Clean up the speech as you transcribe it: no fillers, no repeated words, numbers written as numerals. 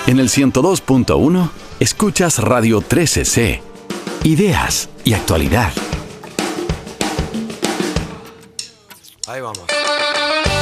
En el 102.1 escuchas Radio 13C. Ideas y actualidad. Ahí vamos.